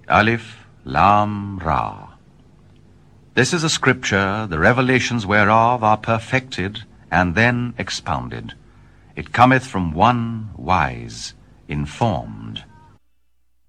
Alif, Lam, Ra. This is a scripture, the revelations whereof are perfected and then expounded. It cometh from one wise, informed.